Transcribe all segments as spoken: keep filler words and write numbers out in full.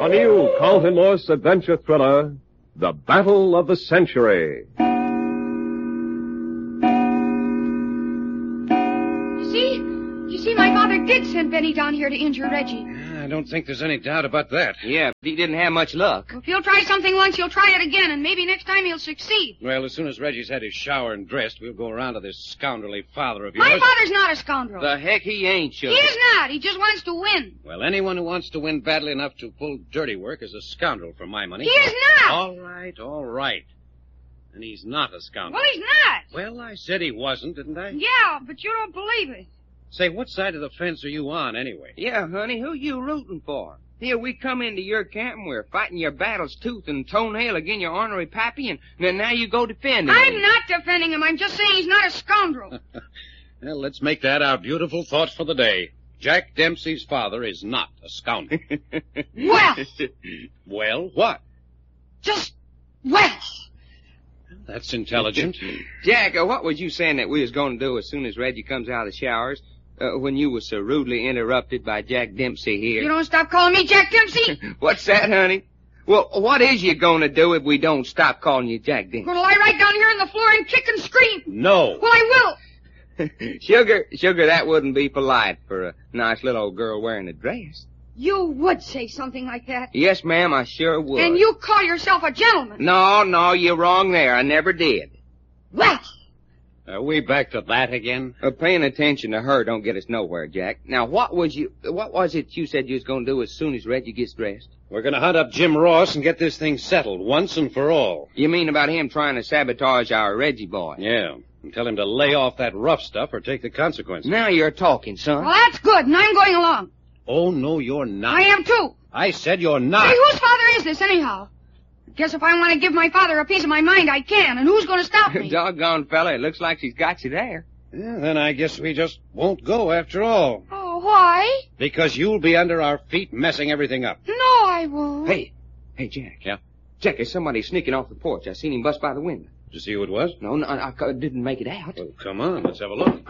A new Carlton Morse adventure thriller, The Battle of the Century. You see? You see, my father did send Benny down here to injure Reggie. I don't think there's any doubt about that. Yeah, but he didn't have much luck. Well, if he'll try something once, he'll try it again, and maybe next time he'll succeed. Well, as soon as Reggie's had his shower and dressed, we'll go around to this scoundrelly father of yours. My father's not a scoundrel. The heck he ain't, Sugar. He is not. He just wants to win. Well, anyone who wants to win badly enough to pull dirty work is a scoundrel for my money. He is not. All right, all right. And he's not a scoundrel. Well, he's not. Well, I said he wasn't, didn't I? Yeah, but you don't believe it. Say, what side of the fence are you on, anyway? Yeah, honey, who you rooting for? Here we come into your camp and we're fighting your battles tooth and toenail against your ornery pappy, and then now you go defending him. I'm not defending him. I'm just saying he's not a scoundrel. Well, let's make that our beautiful thought for the day. Jack Dempsey's father is not a scoundrel. Well. Well, what? Just, well. That's intelligent. Jack, uh, what was you saying that we was going to do as soon as Reggie comes out of the showers? Uh, when you was so rudely interrupted by Jack Dempsey here. You don't stop calling me Jack Dempsey? What's that, honey? Well, what is you going to do if we don't stop calling you Jack Dempsey? I'm going to lie right down here on the floor and kick and scream. No. Well, I will. Sugar, Sugar, that wouldn't be polite for a nice little old girl wearing a dress. You would say something like that. Yes, ma'am, I sure would. And you call yourself a gentleman. No, no, you're wrong there. I never did. Well. Are we back to that again? Uh, paying attention to her don't get us nowhere, Jack. Now, what was you? What was it you said you was going to do as soon as Reggie gets dressed? We're going to hunt up Jim Ross and get this thing settled once and for all. You mean about him trying to sabotage our Reggie boy? Yeah, and tell him to lay off that rough stuff or take the consequences. Now you're talking, son. Well, that's good, and I'm going along. Oh, no, you're not. I am, too. I said you're not. Hey, whose father is this, anyhow? Guess if I want to give my father a piece of my mind, I can. And who's going to stop me? Doggone fella, it looks like she's got you there. Yeah, then I guess we just won't go after all. Oh, why? Because you'll be under our feet messing everything up. No, I won't. Hey, hey, Jack. Yeah? Jack, there's somebody sneaking off the porch. I seen him bust by the window. Did you see who it was? No, no, I, I didn't make it out. Well, come on, let's have a look.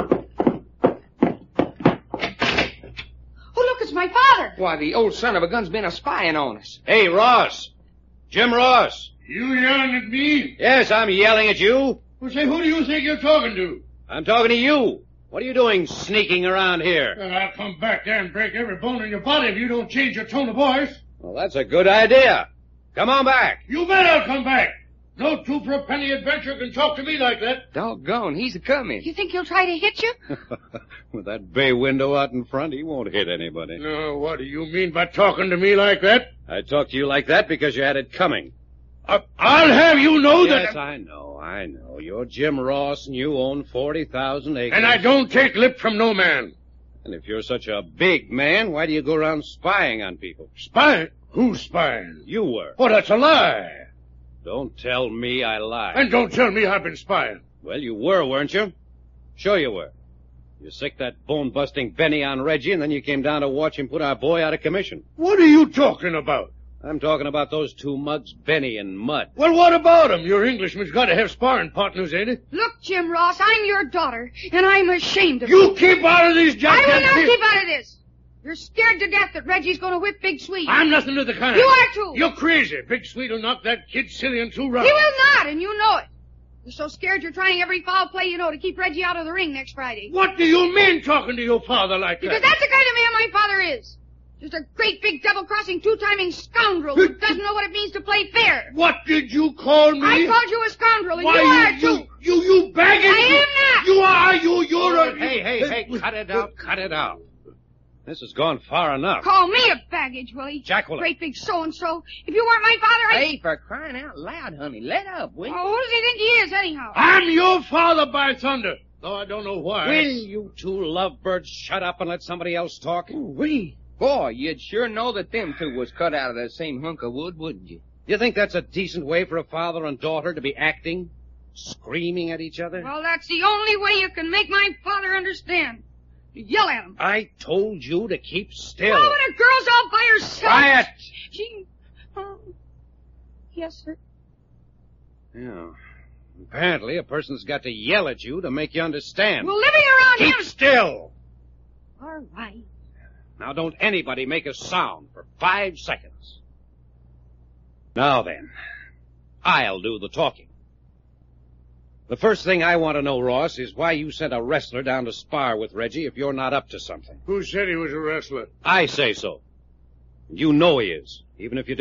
Oh, look, it's my father. Why, the old son of a gun's been a spying on us. Hey, Ross! Jim Ross! You yelling at me? Yes, I'm yelling at you. Well, say, who do you think you're talking to? I'm talking to you. What are you doing sneaking around here? Uh, I'll come back there and break every bone in your body if you don't change your tone of voice. Well, that's a good idea. Come on back. You bet I'll come back. No two for a penny adventure can talk to me like that. Doggone, he's a coming. You think he'll try to hit you? With that bay window out in front, he won't hit anybody. No, what do you mean by talking to me like that? I talked to you like that because you had it coming. Uh, I'll have you know that... Yes, I know, I know. You're Jim Ross and you own forty thousand acres. And I don't take lip from no man. And if you're such a big man, why do you go around spying on people? Spying? Who's spying? You were. Oh, that's a lie. Don't tell me I lied. And don't tell me I've been spying. Well, you were, weren't you? Sure you were. You sicked that bone-busting Benny on Reggie, and then you came down to watch him put our boy out of commission. What are you talking about? I'm talking about those two mugs, Benny and Mud. Well, what about him? Your Englishman's got to have sparring partners, ain't it? Look, Jim Ross, I'm your daughter, and I'm ashamed of you. you. Keep out of these Jack I will not Dempsey. keep out of this. You're scared to death that Reggie's going to whip Big Sweet. I'm nothing to the kind. You are too. You're crazy. Big Sweet will knock that kid silly in two rounds. He will not, and you know it. You're so scared you're trying every foul play you know to keep Reggie out of the ring next Friday. What do you mean talking to your father like Because that? that's the kind of man my father is. Just a great big double-crossing, two-timing scoundrel who doesn't know what it means to play fair. What did you call me? I called you a scoundrel, and Why, you are, you, too. You, you, you baggage. I am not. You are, you, you're a... Hey, hey, hey, cut it out, cut it out. This has gone far enough. Call me a baggage, Willie. Jacqueline. Great big so-and-so. If you weren't my father, I... Hey, for crying out loud, honey, let up, will you? Oh, who does he think he is, anyhow? I'm your father by thunder. Though I don't know why. Will you two lovebirds shut up and let somebody else talk? We. Boy, you'd sure know that them two was cut out of the same hunk of wood, wouldn't you? You think that's a decent way for a father and daughter to be acting? Screaming at each other? Well, that's the only way you can make my father understand. You yell at him. I told you to keep still. Oh, when a girl's all by herself... Quiet! She... Oh, yes, sir. Yeah. Apparently, a person's got to yell at you to make you understand. Well, living around Keep him... still! All right. Now, don't anybody make a sound for five seconds. Now then, I'll do the talking. The first thing I want to know, Ross, is why you sent a wrestler down to spar with Reggie if you're not up to something. Who said he was a wrestler? I say so. You know he is, even if you